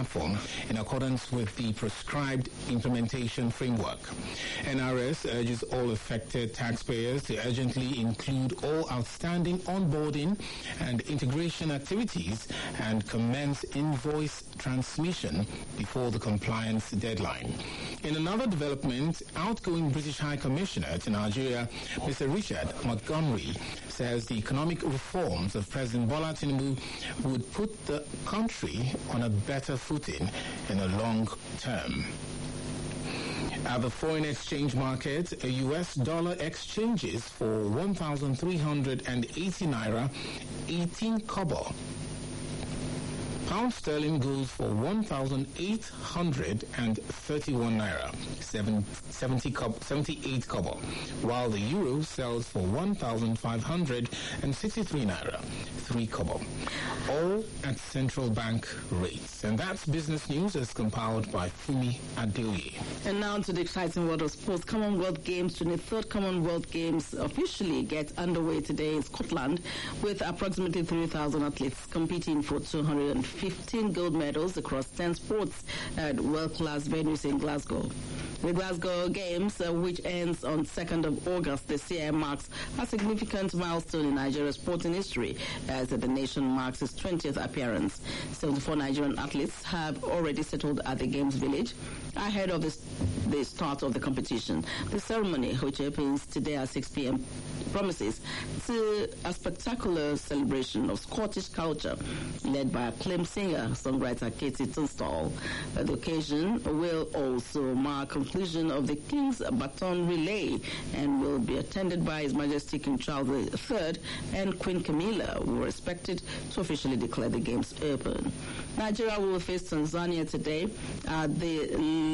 platform in accordance with the prescribed implementation framework. NRS urges all affected taxpayers to urgently include all outstanding onboarding and integration activities and commence invoice transmission before the compliance deadline. In another development, outgoing British High Commissioner to Nigeria, Mr. Richard Montgomery, says the economic reforms of President Bola Tinubu would put the country on a better footing in the long term. At the foreign exchange market, a US dollar exchanges for 1,380 naira 18 kobo. Pound sterling goes for 1,831 naira 78 kobo, while the euro sells for 1,563 naira 3 kobo. All at central bank rates. And that's business news as compiled by Fumi Adeoye. And now to the exciting world of sports. Commonwealth Games, 23rd Commonwealth Games officially get underway today in Scotland with approximately 3,000 athletes competing for 215 gold medals across 10 sports at world-class venues in Glasgow. The Glasgow Games, which ends on 2nd of August this year, marks a significant milestone in Nigeria's sporting history as the nation marks its 20th appearance. 74 Nigerian athletes have already settled at the Games Village ahead of the start of the competition. The ceremony, which opens today at 6 p.m., promises to a spectacular celebration of Scottish culture led by acclaimed singer-songwriter Katie Tunstall. The occasion will also mark conclusion of the King's Baton Relay and will be attended by His Majesty King Charles III and Queen Camilla, who are expected to officially declare the games open. Nigeria will face Tanzania today at the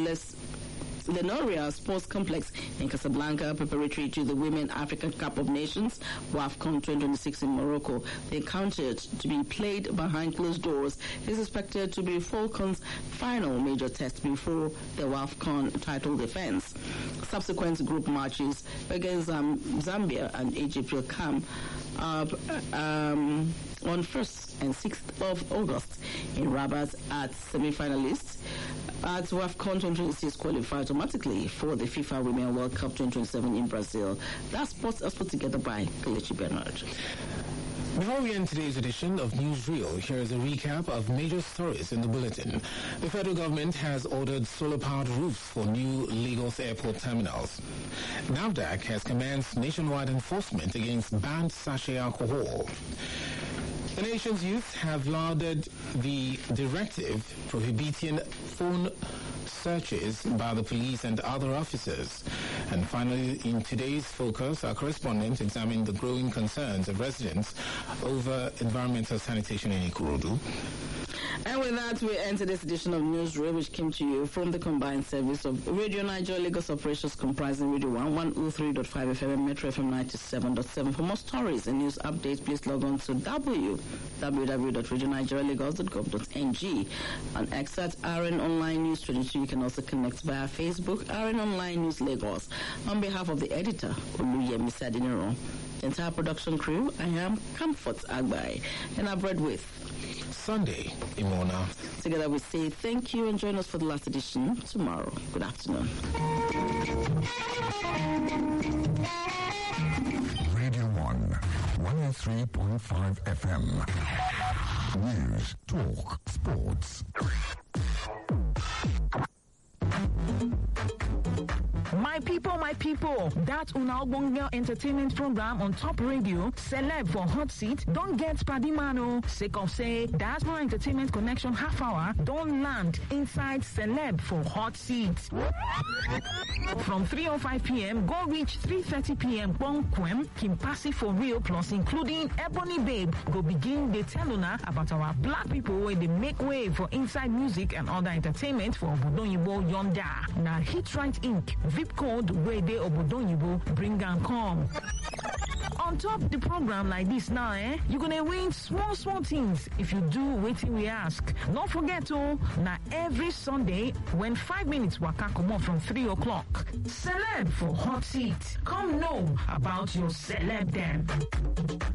Lenoria Sports Complex in Casablanca, preparatory to the Women African Cup of Nations, WAFCON 2026 in Morocco. The encounter, to be played behind closed doors, is expected to be Falcons' final major test before the WAFCON title defense. Subsequent group matches against Zambia and Egypt will come up on 1st and 6th of August in Rabat at semi-finalists at WAFCON 2026 qualify automatically for the FIFA Women World Cup 2027 in Brazil. That sports is put together by Kelechi Bernard. Before we end today's edition of Newsreel, here is a recap of major stories in the bulletin. The federal government has ordered solar-powered roofs for new Lagos airport terminals. NAFDAC has commenced nationwide enforcement against banned sachet alcohol. The nation's youth have lauded the directive prohibiting phone searches by the police and other officers. And finally, in today's focus, our correspondent examined the growing concerns of residents over environmental sanitation in Ikorodu. And with that, we enter this edition of Newsreel, which came to you from the combined service of Radio Nigeria Lagos operations comprising Radio 1, 103.5 FM and Metro FM 97.7. For more stories and news updates, please log on to www.radionigerialagos.gov.ng. On X at RN Online News 22, you can also connect via Facebook, RN Online News Lagos. On behalf of the editor, Oluyemi Sadinero, the entire production crew, I am Comfort Agbai, and I've read with Sunday Imona. Together we say thank you and join us for the last edition tomorrow. Good afternoon. Radio 1, 103.5 FM. News, talk, sports. My people, that Una Ogbonge entertainment program on Top Radio, Celeb for Hot Seat, don't get Padimano. Sake of say, Diaspora Entertainment Connection half hour, don't land inside Celeb for Hot Seat. From 3:05 p.m., go reach 3:30 p.m. Bonquem, Kimpasi for real, plus including Ebony Babe, go begin the tell una about our black people where they make way for inside music and other entertainment for Obodonyibo Yonda. Now Hit Right Inc. VIP code where they Obodonyibo bring and come. On top the program like this now, you're gonna win small things if you do waiting we ask. Don't forget to now every Sunday when 5 minutes waka come on from 3 o'clock. Celeb for Hot Seat. Come know about your celeb then.